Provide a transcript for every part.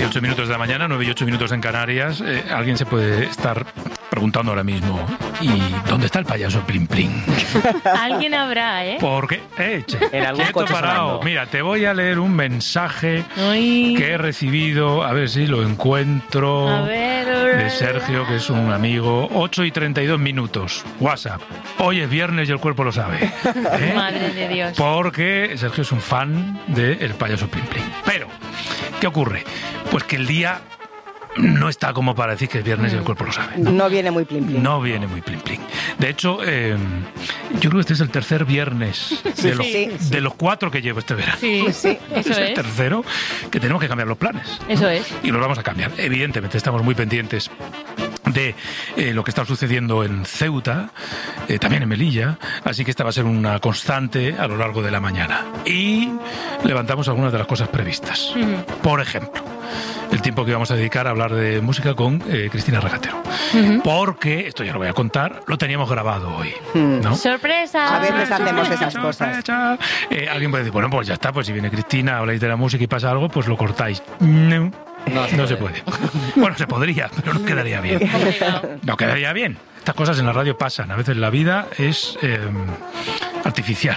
8 minutos de la mañana, 9 y 8 minutos en Canarias. Alguien se puede estar preguntando ahora mismo, ¿y dónde está el payaso Plim Plim? Alguien habrá, ¿eh? Porque, en algún coche parado. sonando. Mira, te voy a leer un mensaje que he recibido, a ver si lo encuentro, A ver. de Sergio, que es un amigo. 8 y 32 minutos, WhatsApp. Hoy es viernes y el cuerpo lo sabe. Madre de Dios. Porque Sergio es un fan del payaso Plim Plim. Pero, ¿qué ocurre? Pues que el día no está como para decir que es viernes y el cuerpo lo sabe. No viene muy Plim Plim. No viene muy Plim Plim. De hecho, yo creo que este es el tercer viernes de los 4 que llevo este verano. Sí, sí, eso es el tercero que tenemos que cambiar los planes. Eso es. Y los vamos a cambiar. Evidentemente, estamos muy pendientes de lo que está sucediendo en Ceuta, también en Melilla, así que esta va a ser una constante a lo largo de la mañana. Y levantamos algunas de las cosas previstas. Por ejemplo, el tiempo que vamos a dedicar a hablar de música con Cristina Regatero. Porque, esto ya lo voy a contar, lo teníamos grabado hoy, ¿no? ¡Sorpresa! A veces hacemos esas cosas. Alguien puede decir, bueno, pues ya está, pues si viene Cristina, habláis de la música y pasa algo, pues lo cortáis. No se puede. Bueno, se podría, pero no quedaría bien. No quedaría bien. Estas cosas en la radio pasan. A veces la vida es artificial.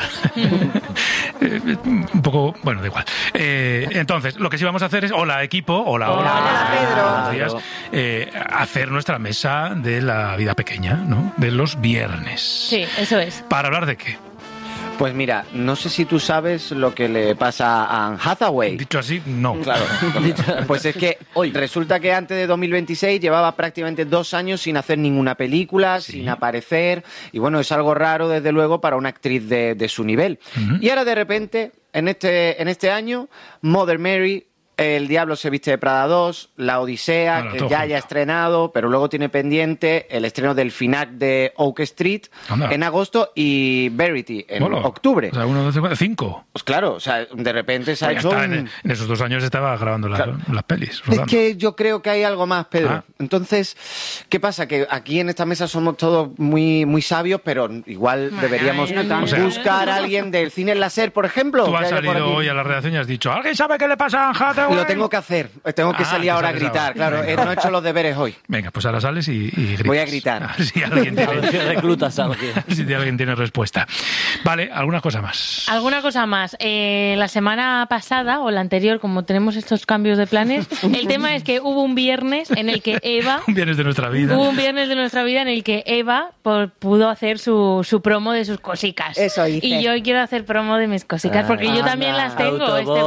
Un poco, bueno, da igual. Entonces, lo que sí vamos a hacer es, hola equipo, hola Pedro. Buenos días. Hacer nuestra mesa de la vida pequeña, ¿no? De los viernes. Sí, eso es. ¿Para hablar de qué? Pues mira, no sé si tú sabes lo que le pasa a Anne Hathaway. Dicho así, no. Claro. Pues es que resulta que antes de 2026 llevaba prácticamente 2 años sin hacer ninguna película, sin aparecer. Y bueno, es algo raro, desde luego, para una actriz de su nivel. Y ahora, de repente, en este año, Mother Mary, El Diablo se viste de Prada 2, La Odisea, Bueno, que ya haya estrenado, pero luego tiene pendiente el estreno del final de Oak Street en agosto y Verity en octubre. O sea, 1, 2, 4, 5. Pues claro, o sea, de repente se ha hecho en esos 2 años estaba grabando las pelis. Rodando. Es que yo creo que hay algo más, Pedro. Entonces, ¿qué pasa? Que aquí en esta mesa somos todos muy, muy sabios, pero igual deberíamos buscar a alguien del cine láser, por ejemplo. Tú has salido hoy a la redacción y has dicho, ¿alguien sabe qué le pasa a Anne Hathaway? Lo tengo que hacer, tengo que salir ahora a gritar, claro, no he hecho los deberes hoy. Venga, pues ahora sales y gritas. Voy a gritar. A ver si alguien reclutas a alguien. Si alguien tiene respuesta. Vale, ¿alguna cosa más? ¿Alguna cosa más? La semana pasada, o la anterior, como tenemos estos cambios de planes, el tema es que hubo un viernes en el que Eva... un viernes de nuestra vida. Hubo un viernes de nuestra vida en el que Eva pudo hacer su promo de sus cosicas. Eso hice. Y yo hoy quiero hacer promo de mis cosicas, porque yo también las tengo este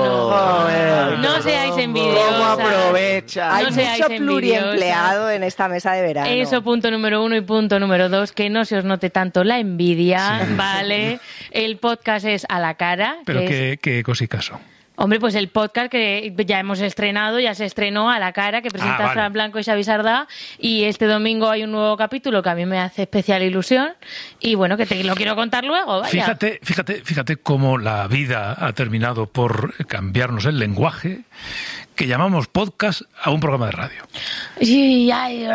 verano. No seáis envidiosos. ¿Cómo aprovecha? Hay No seáis mucho envidiosos. pluriempleado en esta mesa de verano. Eso, punto número 1 y punto número 2, que no se os note tanto la envidia, ¿vale? El podcast es A la Cara. ¿Pero qué cosicas son? Hombre, pues el podcast que ya hemos estrenado, ya se estrenó A la Cara, que presenta Fran Blanco y Xavi Sardá, y este domingo hay un nuevo capítulo que a mí me hace especial ilusión, y bueno, que te lo quiero contar luego, vaya. Fíjate cómo la vida ha terminado por cambiarnos el lenguaje, que llamamos podcast a un programa de radio. Sí,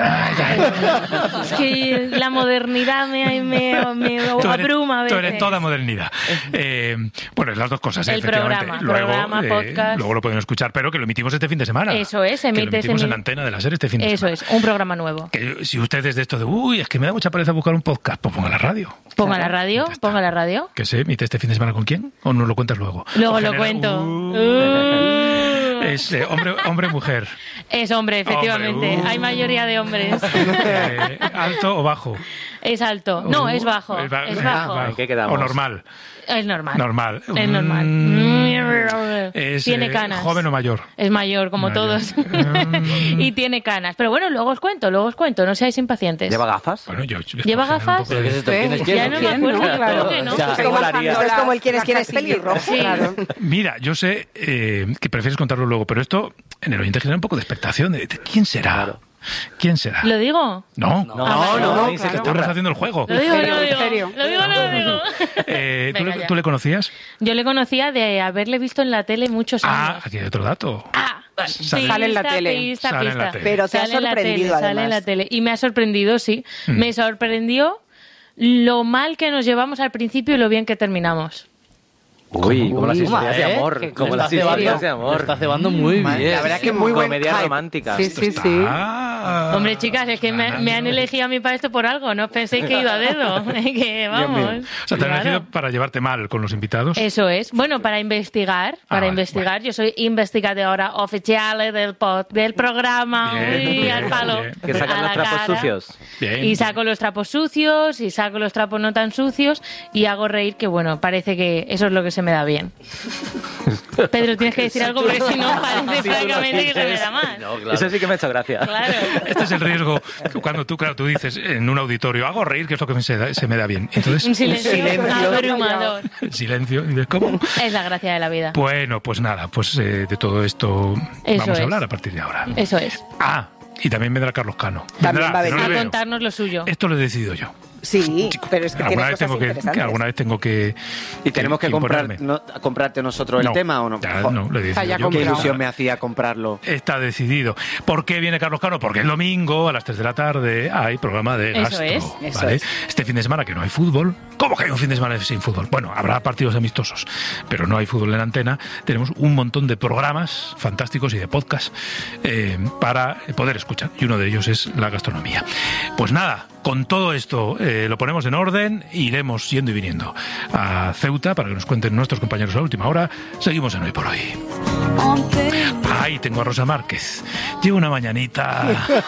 es que la modernidad me abruma a veces. Tú eres toda modernidad. Bueno, las dos cosas, el efectivamente. programa, podcast. Luego lo pueden escuchar, pero que lo emitimos este fin de semana. Eso es, que lo emitimos en Antena de la SER este fin de semana. Eso es, un programa nuevo. Que si ustedes de esto de, es que me da mucha pereza buscar un podcast, pues ponga la radio. Ponga la radio. ¿Que se emite este fin de semana con quién? ¿O nos lo cuentas luego? Luego lo cuento. Es hombre o mujer. Es hombre, efectivamente. Hay mayoría de hombres. ¿Alto o bajo? Es alto. No, es bajo. Es bajo. ¿En qué quedamos? ¿O normal? Es normal. Normal. Es normal. Tiene canas. ¿Joven o mayor? Es mayor, como todos. Y tiene canas. Pero bueno, luego os cuento. No seáis impacientes. ¿Lleva gafas? Bueno, ¿Lleva gafas? ¿Pero qué es esto? ¿Quién es quién? Ya no me acuerdo. Claro. Que no. O sea, Esto es como el quién es pelirrojo. Sí. Claro. Mira, yo sé que prefieres contarlo luego, pero esto en el oyente genera un poco de expectación. ¿De quién será? Claro. ¿Quién será? ¿Lo digo? No, No, estamos haciendo el juego. Lo digo. ¿Tú le conocías? Yo le conocía de haberle visto en la tele muchos años. Aquí hay otro dato. Sale en la tele. Sale en la tele. Pero te ha Sale en la sorprendido, tele, sale en la además. tele. Y me ha sorprendido, sí. Me sorprendió lo mal que nos llevamos al principio y lo bien que terminamos. Uy, como las historias de amor. Como las historias de amor. Lo está cebando muy bien. La verdad es que es muy buena comedia romántica. Sí. Hombre, chicas, es que me han elegido a mí para esto por algo. No penséis que he ido a dedo. Que vamos. O sea, te han elegido para llevarte mal con los invitados. Eso es. Bueno, para investigar. Bueno. Yo soy investigadora oficial del programa. Bien, Uy, al palo. Bien. Que sacan los trapos sucios. Bien. Y saco los trapos sucios y saco los trapos no tan sucios y hago reír, que bueno, parece que eso es lo que se me da bien. Pedro, tienes que decir algo porque si no parece francamente que se me da mal. No, claro. Eso sí que me ha hecho gracia. Claro. Este es el riesgo cuando tú dices en un auditorio, hago reír, que es lo que se me da bien. Entonces, un silencio abrumador. El silencio. ¿Y cómo? Es la gracia de la vida. Bueno, pues nada, pues de todo esto vamos a hablar a partir de ahora. Eso es. Y también vendrá Carlos Cano. También va a venir a contarnos lo suyo. Esto lo he decidido yo. Sí, pero es que alguna vez tengo que ¿Y tenemos que comprarte nosotros el tema o no? No, lo he decidido yo. Qué ilusión me hacía comprarlo. Está decidido. ¿Por qué viene Carlos Cano? Porque el domingo a las 3 de la tarde hay programa de Gastro. Eso es. Este fin de semana que no hay fútbol. ¿Cómo que hay un fin de semana sin fútbol? Bueno, habrá partidos amistosos, pero no hay fútbol en Antena. Tenemos un montón de programas fantásticos y de podcast para poder escuchar. Y uno de ellos es la gastronomía. Pues nada, con todo esto lo ponemos en orden, iremos yendo y viniendo a Ceuta para que nos cuenten nuestros compañeros a la última hora. Seguimos en Hoy por Hoy. Ahí tengo a Rosa Márquez. Llevo una mañanita.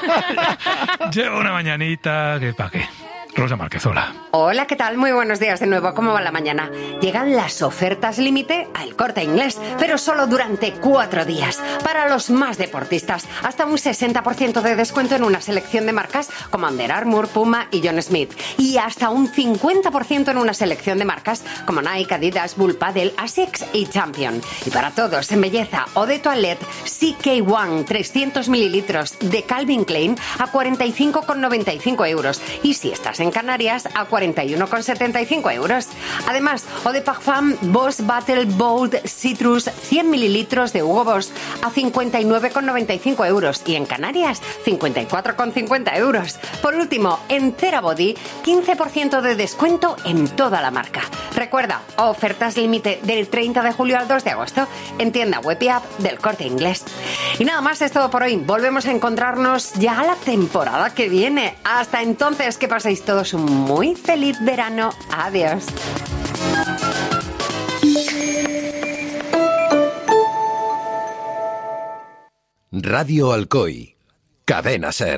Que ¿para qué? Rosa Márquez, hola. Hola, ¿qué tal? Muy buenos días de nuevo. ¿Cómo va la mañana? Llegan las ofertas límite al Corte Inglés, pero solo durante 4 días. Para los más deportistas, hasta un 60% de descuento en una selección de marcas como Under Armour, Puma y John Smith. Y hasta un 50% en una selección de marcas como Nike, Adidas, Bull Paddle, Asics y Champion. Y para todos en belleza o de toilette, CK1 300 mililitros de Calvin Klein a 45,95 euros. Y si estás en Canarias, a 41,75 euros. Además, Eau de Parfum Boss Battle Bold Citrus 100 mililitros de Hugo Boss a 59,95 euros. Y en Canarias, 54,50 euros. Por último, en Therabody, 15% de descuento en toda la marca. Recuerda, ofertas límite del 30 de julio al 2 de agosto en tienda web y app del Corte Inglés. Y nada más, es todo por hoy. Volvemos a encontrarnos ya la temporada que viene. Hasta entonces, que paséis todos un muy feliz verano. Adiós. Radio Alcoy, Cadena SER.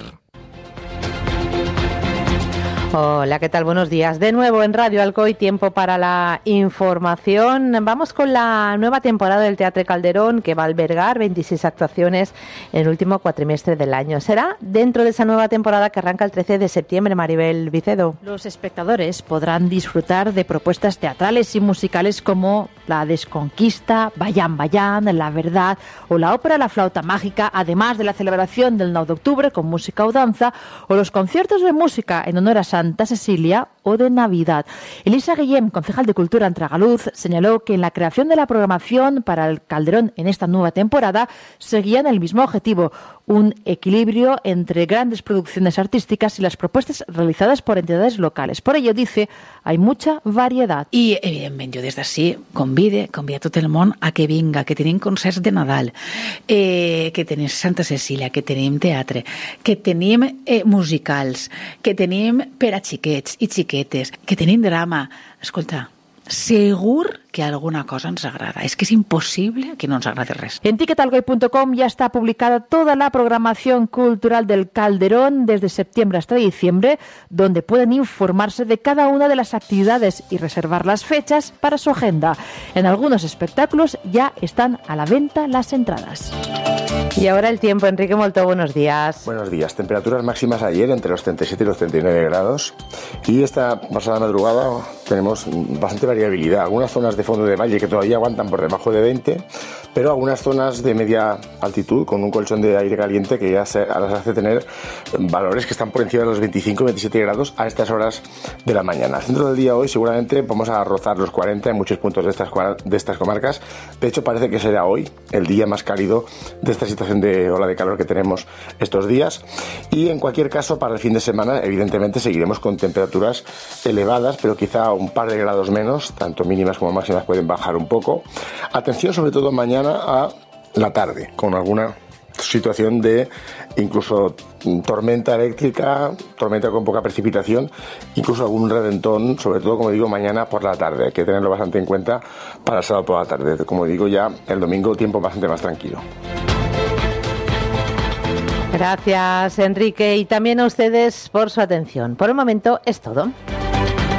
Hola, ¿qué tal? Buenos días. De nuevo en Radio Alcoy, tiempo para la información. Vamos con la nueva temporada del Teatre Calderón, que va a albergar 26 actuaciones en el último cuatrimestre del año. Será dentro de esa nueva temporada que arranca el 13 de septiembre, Maribel Vicedo. Los espectadores podrán disfrutar de propuestas teatrales y musicales como La Desconquista, Vayan, Vayan, La Verdad o la ópera La Flauta Mágica, además de la celebración del 9 de octubre con música o danza o los conciertos de música en honor a Santa Cecilia o de Navidad. Elisa Guillem, concejal de Cultura en Tragaluz, señaló que en la creación de la programación para el Calderón en esta nueva temporada seguían el mismo objetivo, un equilibrio entre grandes producciones artísticas y las propuestas realizadas por entidades locales. Por ello, dice, hay mucha variedad. I, evidentment, jo des d'ací convida tot el món a que vinga, que tenim concerts de Nadal, que tenim Santa Cecília, que tenim teatre, que tenim musicals, que tenim per a xiquets i xiquetes, que tenim drama. Escolta, segur que alguna cosa ens agrada. Es que es imposible que no nos agrade res. En ticketalgoy.com ya está publicada toda la programación cultural del Calderón desde septiembre hasta diciembre, donde pueden informarse de cada una de las actividades y reservar las fechas para su agenda. En algunos espectáculos ya están a la venta las entradas. Y ahora el tiempo, Enrique Molto, buenos días. Buenos días. Temperaturas máximas ayer entre los 37 y los 39 grados. Y esta pasada madrugada tenemos bastante variabilidad. Algunas zonas de fondo de valle que todavía aguantan por debajo de 20, pero algunas zonas de media altitud con un colchón de aire caliente que ya las hace tener valores que están por encima de los 25-27 grados a estas horas de la mañana. Al centro del día hoy seguramente vamos a rozar los 40 en muchos puntos de estas comarcas. De hecho, parece que será hoy el día más cálido de esta situación de ola de calor que tenemos estos días. Y en cualquier caso, para el fin de semana, evidentemente seguiremos con temperaturas elevadas, pero quizá un par de grados menos, tanto mínimas como máximas pueden bajar un poco. Atención sobre todo mañana a la tarde, con alguna situación de incluso tormenta eléctrica, tormenta con poca precipitación, incluso algún reventón, sobre todo, como digo, mañana por la tarde. Hay que tenerlo bastante en cuenta para el sábado por la tarde. Como digo, ya el domingo tiempo bastante más tranquilo. Gracias, Enrique, y también a ustedes por su atención. Por el momento es todo.